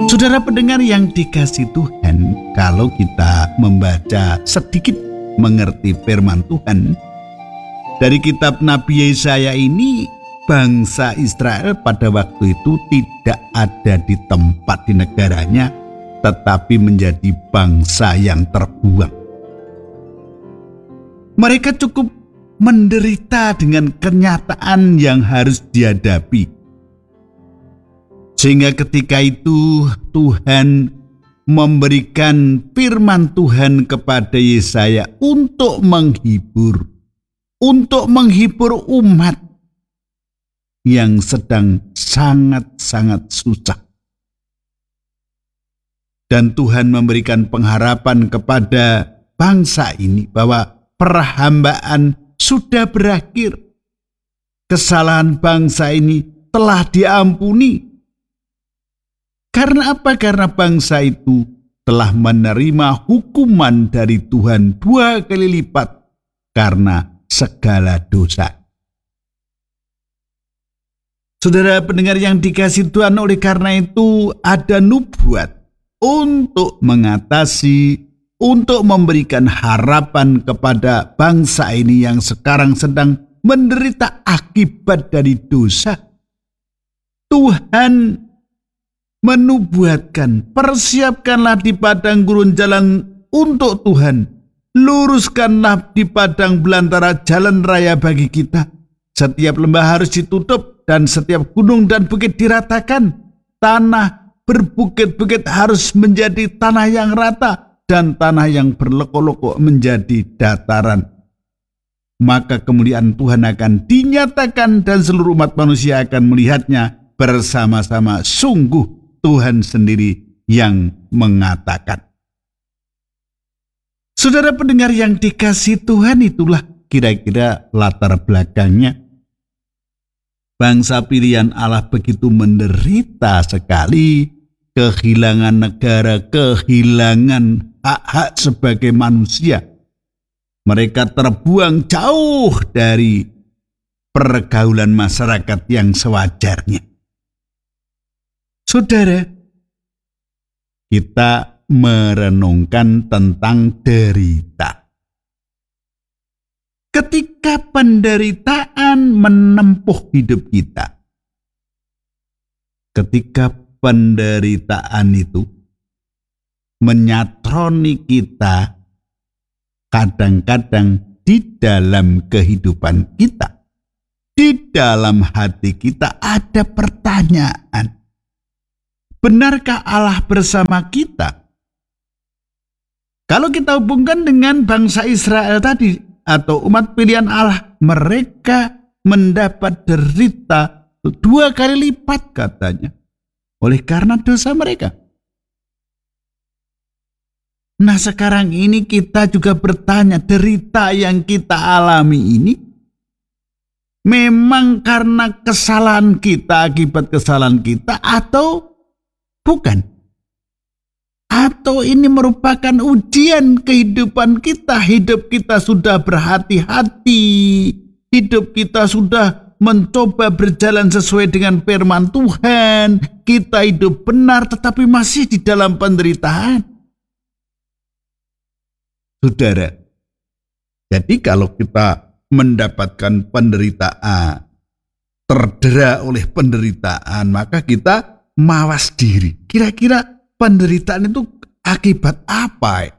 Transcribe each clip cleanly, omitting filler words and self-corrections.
Saudara pendengar yang dikasihi Tuhan, kalau kita membaca sedikit mengerti firman Tuhan dari kitab Nabi Yesaya ini, bangsa Israel pada waktu itu tidak ada di tempat di negaranya, tetapi menjadi bangsa yang terbuang. Mereka cukup menderita dengan kenyataan yang harus dihadapi. Sehingga ketika itu Tuhan memberikan firman Tuhan kepada Yesaya untuk menghibur umat yang sedang sangat-sangat susah. Dan Tuhan memberikan pengharapan kepada bangsa ini bahwa perhambaan sudah berakhir. Kesalahan bangsa ini telah diampuni. Karena apa? Karena bangsa itu telah menerima hukuman dari Tuhan 2 kali lipat karena segala dosa. Saudara pendengar yang dikasihi Tuhan, oleh karena itu ada nubuat untuk mengatasi, untuk memberikan harapan kepada bangsa ini yang sekarang sedang menderita akibat dari dosa. Tuhan menubuatkan, persiapkanlah di padang gurun jalan untuk Tuhan, luruskanlah di padang belantara jalan raya bagi kita. Setiap lembah harus ditutup dan setiap gunung dan bukit diratakan. Tanah berbukit-bukit harus menjadi tanah yang rata dan tanah yang berlekuk-lekuk menjadi dataran. Maka kemuliaan Tuhan akan dinyatakan dan seluruh umat manusia akan melihatnya bersama-sama. Sungguh Tuhan sendiri yang mengatakan. Saudara pendengar yang dikasihi Tuhan, itulah kira-kira latar belakangnya. Bangsa pilihan Allah begitu menderita sekali, kehilangan negara, kehilangan hak-hak sebagai manusia. Mereka terbuang jauh dari pergaulan masyarakat yang sewajarnya. Saudara, kita merenungkan tentang derita. Ketika penderitaan menempuh hidup kita, ketika penderitaan itu menyatroni kita, kadang-kadang di dalam kehidupan kita, di dalam hati kita ada pertanyaan. Benarkah Allah bersama kita? Kalau kita hubungkan dengan bangsa Israel tadi atau umat pilihan Allah, mereka mendapat derita 2 kali lipat katanya oleh karena dosa mereka. Nah, sekarang ini kita juga bertanya, derita yang kita alami ini memang karena kesalahan kita, akibat kesalahan kita, atau bukan? Atau ini merupakan ujian kehidupan kita? Hidup kita sudah berhati-hati, hidup kita sudah mencoba berjalan sesuai dengan firman Tuhan, kita hidup benar tetapi masih di dalam penderitaan. Saudara, jadi kalau kita mendapatkan penderitaan, terdera oleh penderitaan, maka kita mawas diri. Kira-kira penderitaan itu akibat apa?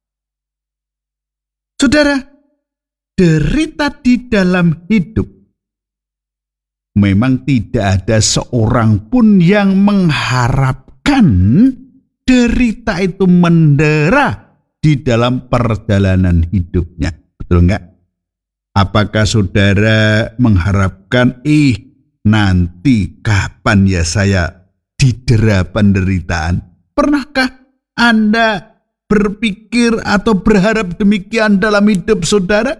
Saudara, derita di dalam hidup memang tidak ada seorang pun yang mengharapkan derita itu mendera di dalam perjalanan hidupnya. Betul enggak? Apakah saudara mengharapkan, nanti kapan ya saya didera penderitaan? Pernahkah Anda berpikir atau berharap demikian dalam hidup saudara?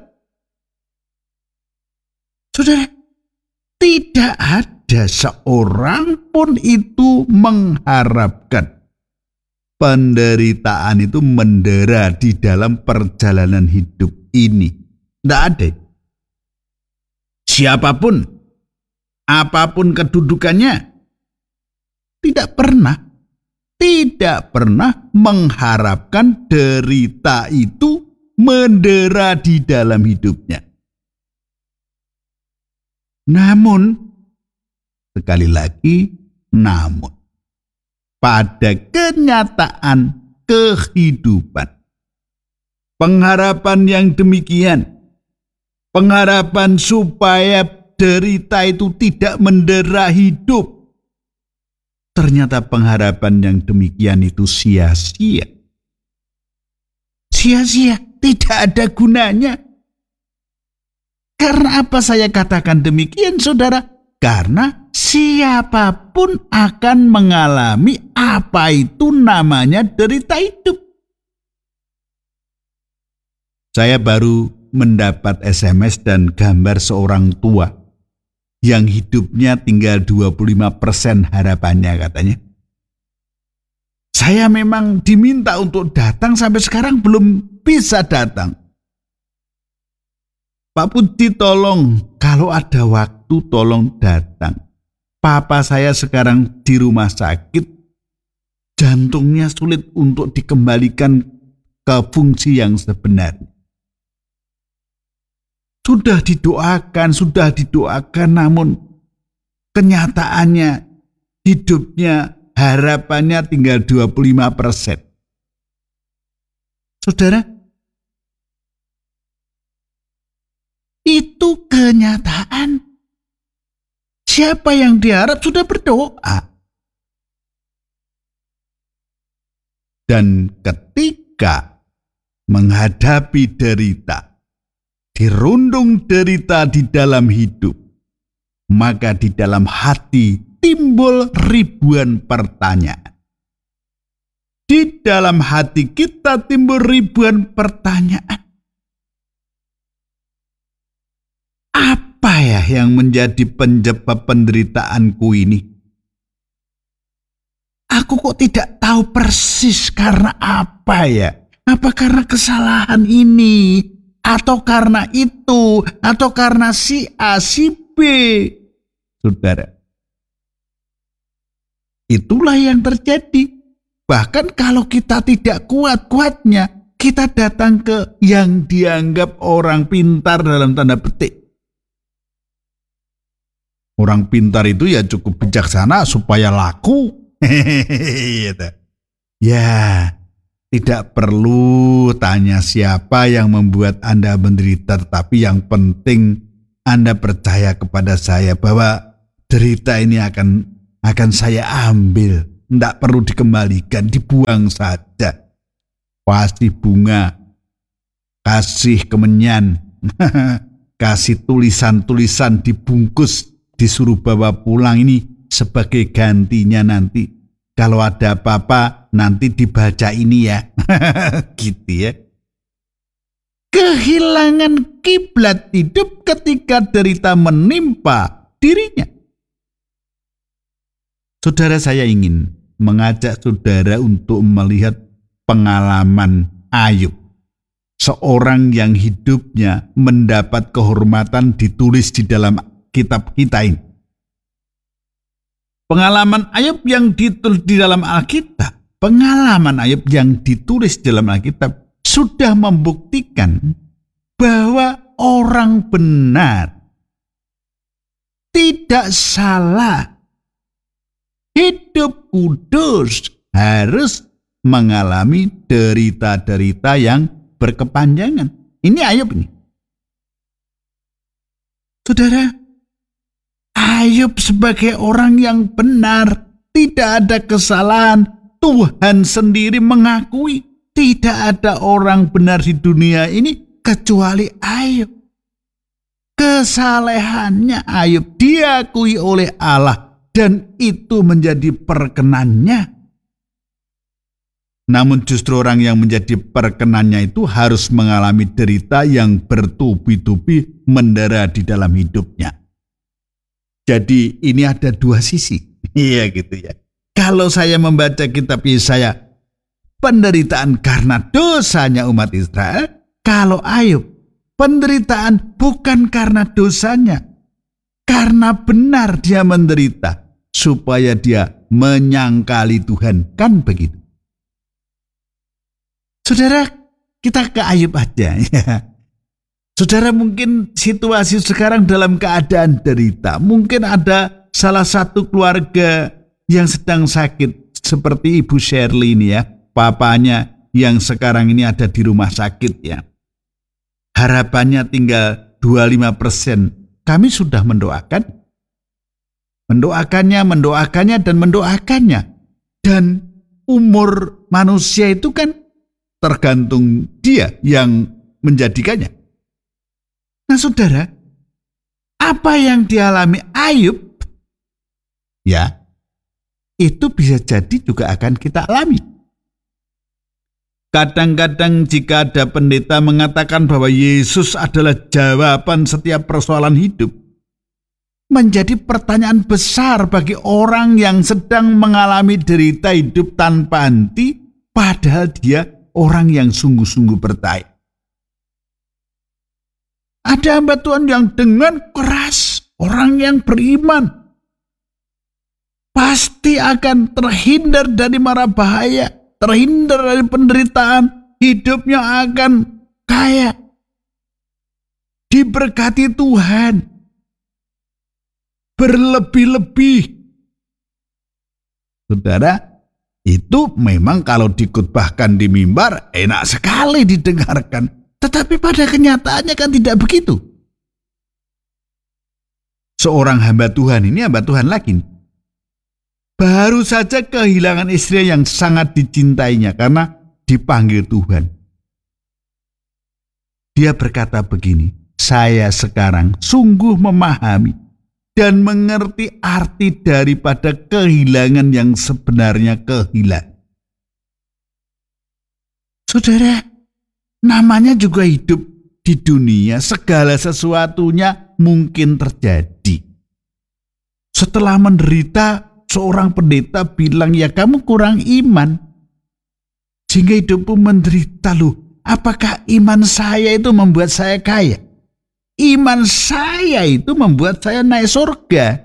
Saudara, tidak ada seorang pun itu mengharapkan penderitaan itu mendera di dalam perjalanan hidup ini. Tidak ada. Siapapun, apapun kedudukannya, tidak tidak pernah mengharapkan derita itu mendera di dalam hidupnya. Namun, sekali lagi, namun, pada kenyataan kehidupan, pengharapan yang demikian, pengharapan supaya derita itu tidak mendera hidup, ternyata pengharapan yang demikian itu sia-sia. Sia-sia, tidak ada gunanya. Karena apa saya katakan demikian, saudara? Karena siapapun akan mengalami apa itu namanya derita hidup. Saya baru mendapat SMS dan gambar seorang tua yang hidupnya tinggal 25% harapannya katanya. Saya memang diminta untuk datang, sampai sekarang belum bisa datang. Pak Putih, tolong kalau ada waktu tolong datang. Papa saya sekarang di rumah sakit, jantungnya sulit untuk dikembalikan ke fungsi yang sebenarnya. Sudah didoakan, namun kenyataannya hidupnya, harapannya tinggal 25%. Saudara, itu kenyataan. Siapa yang diharap sudah berdoa. Dan ketika menghadapi derita, dirundung derita di dalam hidup, maka di dalam hati timbul ribuan pertanyaan. Di dalam hati kita timbul ribuan pertanyaan. Apa ya yang menjadi penyebab penderitaanku ini? Aku kok tidak tahu persis karena apa ya? Apa karena kesalahan ini? Atau karena itu? Atau karena si A, si B? Saudara, itulah yang terjadi. Bahkan kalau kita tidak kuat-kuatnya, kita datang ke yang dianggap orang pintar dalam tanda petik. Orang pintar itu ya cukup bijaksana supaya laku. Ya, tidak perlu tanya siapa yang membuat Anda menderita, tetapi yang penting Anda percaya kepada saya bahwa derita ini akan saya ambil. Tidak perlu dikembalikan, dibuang saja. Kasih bunga, kasih kemenyan, kasih tulisan-tulisan dibungkus, disuruh bawa pulang, ini sebagai gantinya nanti. Kalau ada apa-apa nanti dibaca ini ya. Gitu ya. Kehilangan kiblat hidup ketika derita menimpa dirinya. Saudara, saya ingin mengajak saudara untuk melihat pengalaman Ayub. Seorang yang hidupnya mendapat kehormatan ditulis di dalam kitab kita ini. Pengalaman Ayub yang ditulis di dalam Alkitab, pengalaman Ayub yang ditulis di dalam Alkitab sudah membuktikan bahwa orang benar, tidak salah, hidup kudus harus mengalami derita-derita yang berkepanjangan. Ini Ayub ini. Saudara, Ayub sebagai orang yang benar, tidak ada kesalahan. Tuhan sendiri mengakui tidak ada orang benar di dunia ini kecuali Ayub. Kesalehannya Ayub diakui oleh Allah dan itu menjadi perkenannya. Namun justru orang yang menjadi perkenannya itu harus mengalami derita yang bertubi-tubi mendera di dalam hidupnya. Jadi ini ada dua sisi. Iya gitu ya. Kalau saya membaca kitab Yesaya, penderitaan karena dosanya umat Israel. Kalau Ayub, penderitaan bukan karena dosanya. Karena benar dia menderita supaya dia menyangkali Tuhan. Kan begitu. Saudara, kita ke Ayub aja ya. Saudara, mungkin situasi sekarang dalam keadaan derita. Mungkin ada salah satu keluarga yang sedang sakit seperti Ibu Shirley ini ya. Papanya yang sekarang ini ada di rumah sakit ya. Harapannya tinggal 25%. Kami sudah mendoakannya. Dan umur manusia itu kan tergantung dia yang menjadikannya. Nah saudara, apa yang dialami Ayub, ya, itu bisa jadi juga akan kita alami. Kadang-kadang jika ada pendeta mengatakan bahwa Yesus adalah jawaban setiap persoalan hidup, menjadi pertanyaan besar bagi orang yang sedang mengalami derita hidup tanpa henti, padahal dia orang yang sungguh-sungguh percaya. Ada hamba Tuhan yang dengan keras, orang yang beriman, pasti akan terhindar dari mara bahaya, terhindar dari penderitaan, hidupnya akan kaya, diberkati Tuhan, berlebih-lebih. Saudara, itu memang kalau dikutbahkan di mimbar enak sekali didengarkan. Tetapi pada kenyataannya kan tidak begitu. Seorang hamba Tuhan ini hamba Tuhan lagi, baru saja kehilangan istri yang sangat dicintainya karena dipanggil Tuhan. Dia berkata begini, saya sekarang sungguh memahami dan mengerti arti daripada kehilangan yang sebenarnya kehilangan. Saudara, namanya juga hidup di dunia, segala sesuatunya mungkin terjadi. Setelah menderita, seorang pendeta bilang, ya kamu kurang iman, sehingga hidupmu menderita. Loh, apakah iman saya itu membuat saya kaya? Iman saya itu membuat saya naik surga.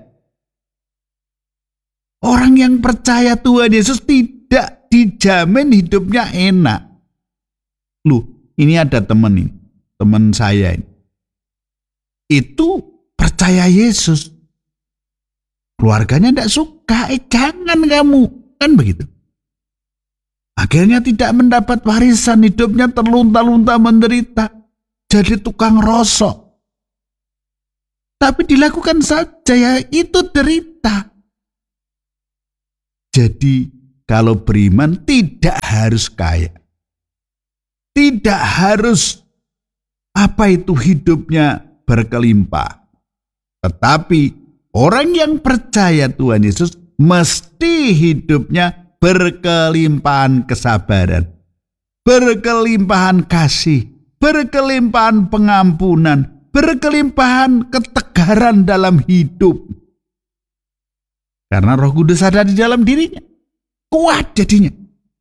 Orang yang percaya Tuhan Yesus tidak dijamin hidupnya enak. Loh, ini ada teman saya ini. Itu percaya Yesus. Keluarganya tidak suka, jangan kamu. Kan begitu. Akhirnya tidak mendapat warisan, hidupnya terlunta-lunta menderita. Jadi tukang rosok. Tapi dilakukan saja, ya itu derita. Jadi kalau beriman tidak harus kaya. Tidak harus hidupnya berkelimpah. Tetapi orang yang percaya Tuhan Yesus mesti hidupnya berkelimpahan kesabaran, berkelimpahan kasih, berkelimpahan pengampunan, berkelimpahan ketegaran dalam hidup. Karena Roh Kudus ada di dalam dirinya. Kuat jadinya.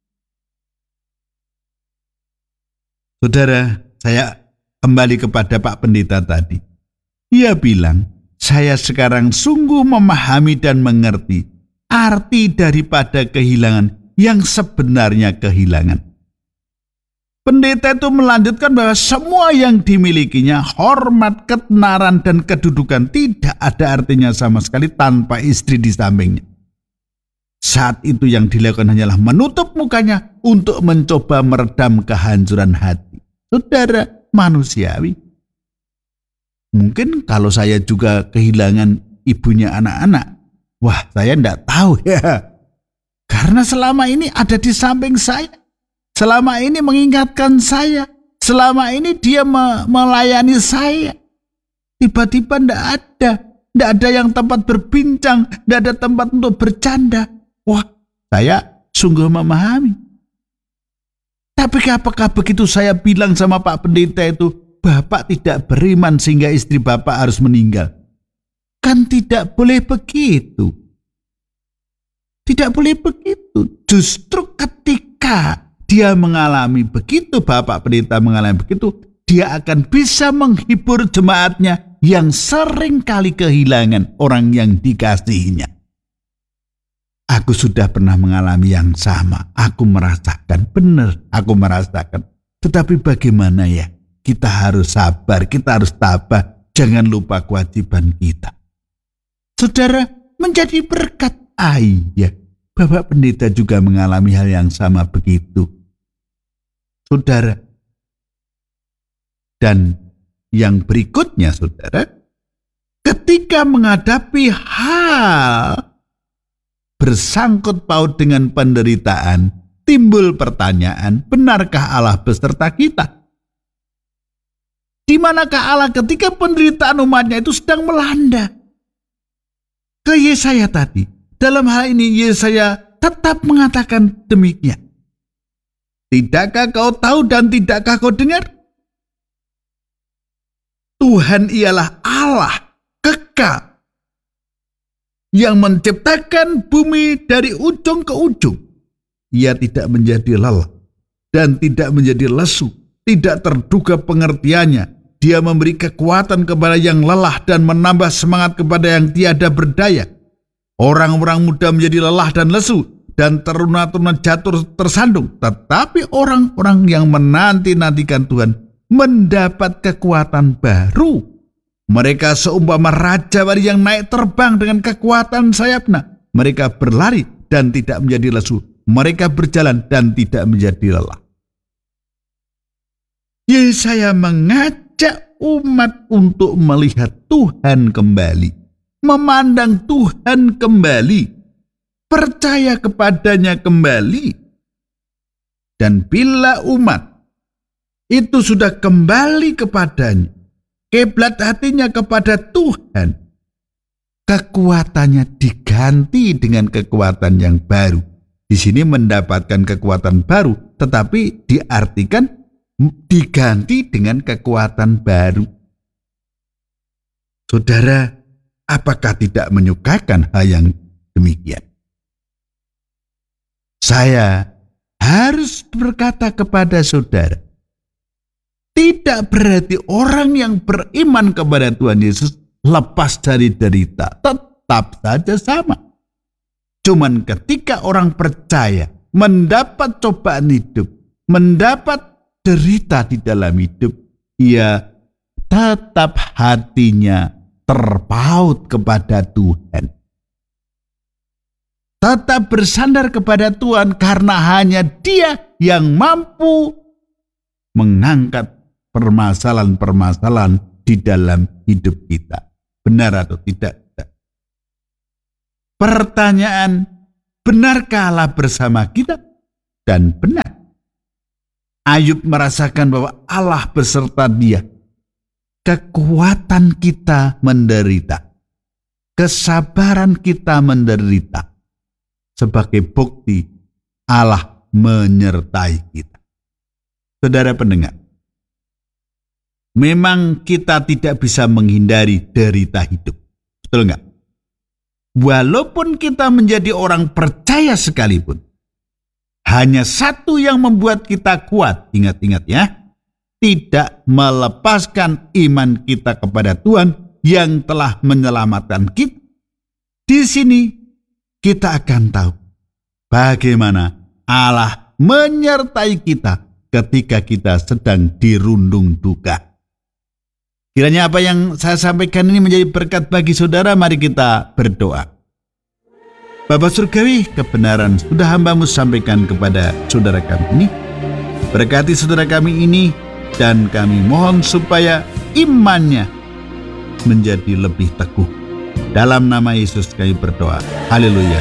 Saudara, saya kembali kepada Pak Pendeta tadi. Ia bilang, saya sekarang sungguh memahami dan mengerti arti daripada kehilangan yang sebenarnya kehilangan. Pendeta itu melanjutkan bahwa semua yang dimilikinya, hormat, ketenaran, dan kedudukan tidak ada artinya sama sekali tanpa istri di sampingnya. Saat itu yang dilakukan hanyalah menutup mukanya untuk mencoba meredam kehancuran hati. Saudara, manusiawi. Mungkin kalau saya juga kehilangan ibunya anak-anak, wah saya tidak tahu ya. Karena selama ini ada di samping saya. Selama ini mengingatkan saya. Selama ini dia melayani saya. Tiba-tiba tidak ada yang tempat berbincang, tidak ada tempat untuk bercanda. Wah, saya sungguh memahami. Tapi apakah begitu saya bilang sama Pak Pendeta itu, Bapak tidak beriman sehingga istri Bapak harus meninggal? Kan tidak boleh begitu. Tidak boleh begitu. Justru ketika dia mengalami begitu, Bapak Pendeta mengalami begitu, dia akan bisa menghibur jemaatnya yang sering kali kehilangan orang yang dikasihinya. Aku sudah pernah mengalami yang sama. Aku merasakan, benar aku merasakan. Tetapi bagaimana ya? Kita harus sabar, kita harus tabah. Jangan lupa kewajiban kita. Saudara, menjadi berkat. Iya, Bapak Pendeta juga mengalami hal yang sama begitu. Saudara. Dan yang berikutnya, saudara, ketika menghadapi hal bersangkut paut dengan penderitaan, timbul pertanyaan, benarkah Allah beserta kita? Di manakah Allah ketika penderitaan umatnya itu sedang melanda? Ke Yesaya tadi, dalam hal ini Yesaya tetap mengatakan demikian. Tidakkah kau tahu dan tidakkah kau dengar? Tuhan ialah Allah kekal, yang menciptakan bumi dari ujung ke ujung. Ia tidak menjadi lelah dan tidak menjadi lesu, tidak terduga pengertiannya. Dia memberi kekuatan kepada yang lelah dan menambah semangat kepada yang tiada berdaya. Orang-orang muda menjadi lelah dan lesu, dan teruna-teruna jatuh tersandung. Tetapi orang-orang yang menanti-nantikan Tuhan mendapat kekuatan baru. Mereka seumpama raja wali yang naik terbang dengan kekuatan sayapnya. Mereka berlari dan tidak menjadi lesu. Mereka berjalan dan tidak menjadi lelah. Yesaya mengajak umat untuk melihat Tuhan kembali. Memandang Tuhan kembali. Percaya kepadanya kembali. Dan bila umat itu sudah kembali kepadanya, kiblat hatinya kepada Tuhan, kekuatannya diganti dengan kekuatan yang baru. Di sini mendapatkan kekuatan baru, tetapi diartikan diganti dengan kekuatan baru. Saudara, apakah tidak menyukakan hal yang demikian? Saya harus berkata kepada saudara, tidak berarti orang yang beriman kepada Tuhan Yesus lepas dari derita. Tetap saja sama. Cuman ketika orang percaya mendapat cobaan hidup, mendapat derita di dalam hidup, ia tetap hatinya terpaut kepada Tuhan. Tetap bersandar kepada Tuhan karena hanya Dia yang mampu mengangkat permasalahan-permasalahan di dalam hidup kita. Benar atau tidak? Pertanyaan, benarkah Allah bersama kita? Dan benar. Ayub merasakan bahwa Allah beserta dia. Kekuatan kita menderita. Kesabaran kita menderita. Sebagai bukti Allah menyertai kita. Saudara pendengar, memang kita tidak bisa menghindari derita hidup. Betul enggak? Walaupun kita menjadi orang percaya sekalipun, hanya satu yang membuat kita kuat, ingat-ingat ya, tidak melepaskan iman kita kepada Tuhan yang telah menyelamatkan kita. Di sini kita akan tahu bagaimana Allah menyertai kita ketika kita sedang dirundung duka. Kiranya apa yang saya sampaikan ini menjadi berkat bagi saudara. Mari kita berdoa. Bapa Surgawi, kebenaran sudah hamba-Mu sampaikan kepada saudara kami ini. Berkati saudara kami ini, dan kami mohon supaya imannya menjadi lebih teguh. Dalam nama Yesus kami berdoa. Haleluya.